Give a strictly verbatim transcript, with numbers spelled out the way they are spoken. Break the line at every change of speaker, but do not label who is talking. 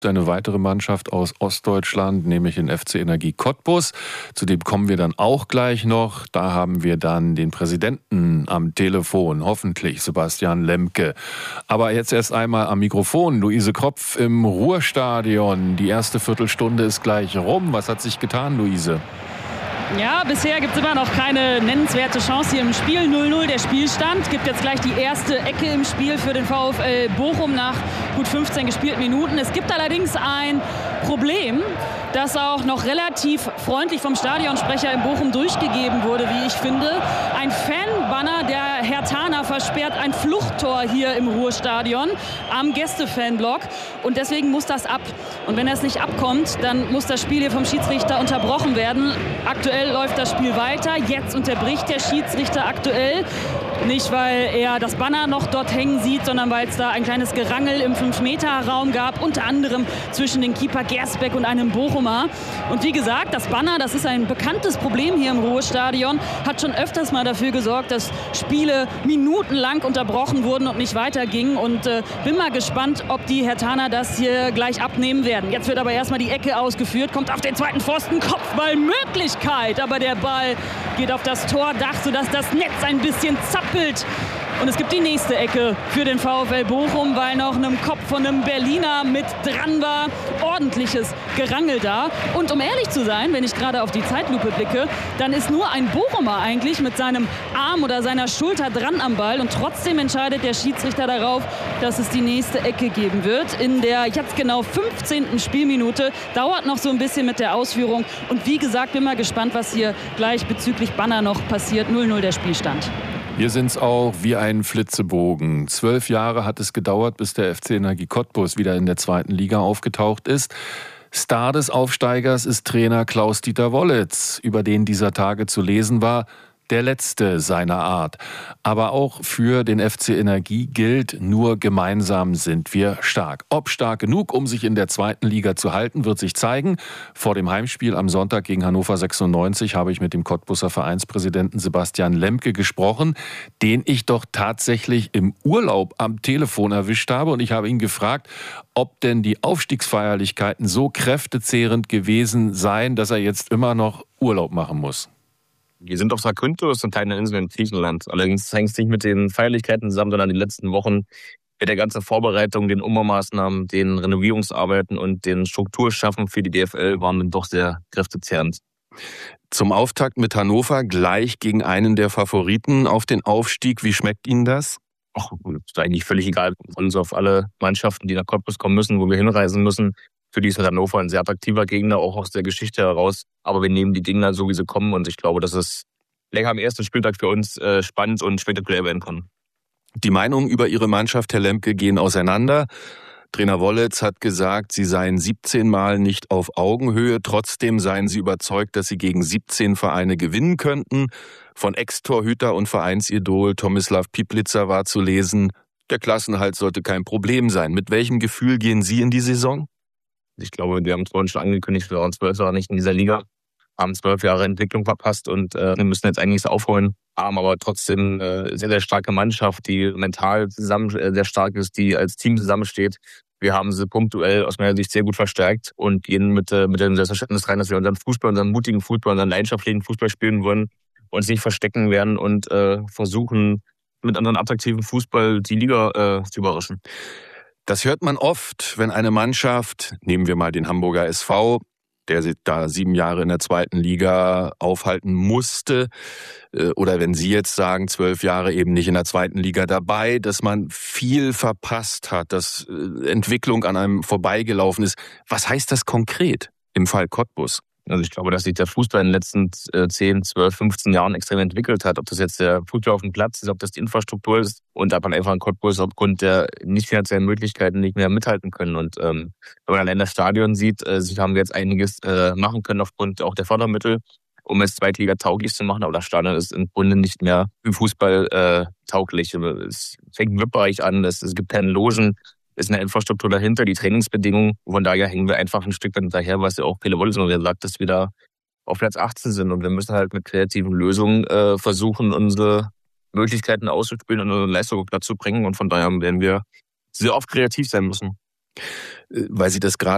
Eine weitere Mannschaft aus Ostdeutschland, nämlich den F C Energie Cottbus. Zu dem kommen wir dann auch gleich noch. Da haben wir dann den Präsidenten am Telefon, hoffentlich Sebastian Lemke. Aber jetzt erst einmal am Mikrofon Luise Kropf im Ruhrstadion. Die erste Viertelstunde ist gleich rum. Was hat sich getan, Luise?
Ja, bisher gibt es immer noch keine nennenswerte Chance hier im Spiel. null null der Spielstand. Gibt jetzt gleich die erste Ecke im Spiel für den VfL Bochum nach gut fünfzehn gespielten Minuten. Es gibt allerdings ein Problem, das auch noch relativ freundlich vom Stadionsprecher in Bochum durchgegeben wurde, wie ich finde. Ein Fanbanner der Herthaner versperrt ein Fluchttor hier im Ruhrstadion am Gästefanblock. Und deswegen muss das ab. Und wenn das nicht abkommt, dann muss das Spiel hier vom Schiedsrichter unterbrochen werden. Aktuell läuft das Spiel weiter. Jetzt unterbricht der Schiedsrichter aktuell. Nicht, weil er das Banner noch dort hängen sieht, sondern weil es da ein kleines Gerangel im fünf Meter Raum gab, unter anderem zwischen den Keeper Gersbeck und einem Bochumer. Und wie gesagt, das Banner, das ist ein bekanntes Problem hier im Ruhrstadion, hat schon öfters mal dafür gesorgt, dass Spiele minutenlang unterbrochen wurden und nicht weitergingen. Und äh, bin mal gespannt, ob die Herthaner das hier gleich abnehmen werden. Jetzt wird aber erstmal die Ecke ausgeführt, kommt auf den zweiten Pfosten, Kopfballmöglichkeit. Aber der Ball geht auf das Tordach, sodass das Netz ein bisschen zappelt. Und es gibt die nächste Ecke für den VfL Bochum, weil noch einem Kopf von einem Berliner mit dran war. Ordentliches Gerangel da. Und um ehrlich zu sein, wenn ich gerade auf die Zeitlupe blicke, dann ist nur ein Bochumer eigentlich mit seinem Arm oder seiner Schulter dran am Ball. Und trotzdem entscheidet der Schiedsrichter darauf, dass es die nächste Ecke geben wird. In der jetzt genau fünfzehnten Spielminute. Dauert noch so ein bisschen mit der Ausführung. Und wie gesagt, bin mal gespannt, was hier gleich bezüglich Banner noch passiert. null null der Spielstand.
Wir sind es auch wie ein Flitzebogen. Zwölf Jahre hat es gedauert, bis der F C Energie Cottbus wieder in der zweiten Liga aufgetaucht ist. Star des Aufsteigers ist Trainer Klaus-Dieter Wollitz, über den dieser Tage zu lesen war, der letzte seiner Art. Aber auch für den F C Energie gilt, nur gemeinsam sind wir stark. Ob stark genug, um sich in der zweiten Liga zu halten, wird sich zeigen. Vor dem Heimspiel am Sonntag gegen Hannover sechsundneunzig habe ich mit dem Cottbuser Vereinspräsidenten Sebastian Lemke gesprochen, den ich doch tatsächlich im Urlaub am Telefon erwischt habe. Und ich habe ihn gefragt, ob denn die Aufstiegsfeierlichkeiten so kräftezehrend gewesen seien, dass er jetzt immer noch Urlaub machen muss.
Wir sind auf Zakynthos, eine kleine Insel in Griechenland. Allerdings hängt es nicht mit den Feierlichkeiten zusammen, sondern die letzten Wochen mit der ganzen Vorbereitung, den Umbaumaßnahmen, den Renovierungsarbeiten und den Strukturschaffen für die D F L waren dann doch sehr kräftezehrend.
Zum Auftakt mit Hannover gleich gegen einen der Favoriten auf den Aufstieg. Wie schmeckt Ihnen das?
Ach, ist eigentlich völlig egal. Wir freuen uns auf alle Mannschaften, die nach Cottbus kommen müssen, wo wir hinreisen müssen. Für die ist Hannover ein sehr attraktiver Gegner, auch aus der Geschichte heraus. Aber wir nehmen die Gegner so, wie sie kommen. Und ich glaube, dass es länger am ersten Spieltag für uns äh, spannend und spektakulär werden kann.
Die Meinungen über Ihre Mannschaft, Herr Lemke, gehen auseinander. Trainer Wollitz hat gesagt, Sie seien siebzehn Mal nicht auf Augenhöhe. Trotzdem seien Sie überzeugt, dass Sie gegen siebzehn Vereine gewinnen könnten. Von Ex-Torhüter und Vereinsidol Tomislav Piplitzer war zu lesen, der Klassenhalt sollte kein Problem sein. Mit welchem Gefühl gehen Sie in die Saison?
Ich glaube, wir haben es vorhin schon angekündigt, wir waren zwölf Jahre nicht in dieser Liga, haben zwölf Jahre Entwicklung verpasst und äh, wir müssen jetzt eigentlich aufholen. Haben aber trotzdem eine sehr, sehr starke Mannschaft, die mental zusammen äh, sehr stark ist, die als Team zusammensteht. Wir haben sie punktuell aus meiner Sicht sehr gut verstärkt und gehen mit, äh, mit dem Selbstverständnis rein, dass wir unseren Fußball, unseren mutigen Fußball, unseren leidenschaftlichen Fußball spielen wollen, uns nicht verstecken werden und äh, versuchen, mit anderen attraktiven Fußball die Liga äh, zu überraschen.
Das hört man oft, wenn eine Mannschaft, nehmen wir mal den Hamburger S V, der sich da sieben Jahre in der zweiten Liga aufhalten musste, oder wenn Sie jetzt sagen, zwölf Jahre eben nicht in der zweiten Liga dabei, dass man viel verpasst hat, dass Entwicklung an einem vorbeigelaufen ist. Was heißt das konkret im Fall Cottbus?
Also ich glaube, dass sich der Fußball in den letzten zehn, zwölf, fünfzehn Jahren extrem entwickelt hat. Ob das jetzt der Fußball auf dem Platz ist, ob das die Infrastruktur ist und ob man einfach in Cottbus aufgrund der nicht finanziellen Möglichkeiten nicht mehr mithalten können. Und ähm, wenn man allein das Stadion sieht, äh, haben wir jetzt einiges äh, machen können aufgrund auch der Fördermittel, um es Zweitliga tauglich zu machen. Aber das Stadion ist im Grunde nicht mehr für Fußball äh, tauglich. Es fängt im V I P-Bereich an, es, es gibt keine Logen. Ist eine Infrastruktur dahinter, die Trainingsbedingungen. Von daher hängen wir einfach ein Stück hinterher, was ja auch Pele Wollitz sagt, dass wir da auf Platz achtzehn sind. Und wir müssen halt mit kreativen Lösungen äh, versuchen, unsere Möglichkeiten auszuspielen und unsere Leistung dazu bringen. Und von daher werden wir sehr oft kreativ sein müssen.
Weil Sie das gerade